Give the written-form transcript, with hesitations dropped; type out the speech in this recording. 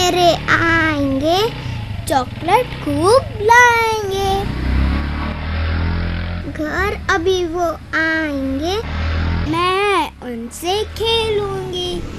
सवेरे आएंगे, चॉकलेट खूब लाएंगे। घर अभी वो आएंगे, मैं उनसे खेलूंगी।